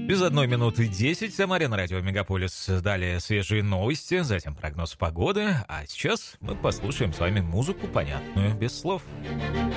Без 1 минуты 10 в Самаре на радио Мегаполис. Далее свежие новости, затем прогноз погоды. А сейчас мы послушаем с вами музыку, понятную без слов.